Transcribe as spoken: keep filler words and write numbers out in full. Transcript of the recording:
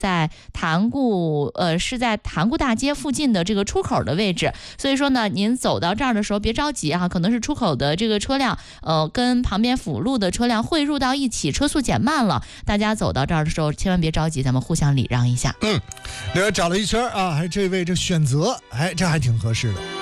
在塘沽呃是在塘沽大街附近的这个出口的位置，所以说呢，您走到这儿的时候别着急啊，可能是出口的这个车辆呃跟旁边辅路的车辆汇入到一起，车速减慢了，大家走到这儿的时候千万别着急，咱们互相礼让一下。 嗯，另外找了一圈啊，还这位这选择，哎，这还挺合适的。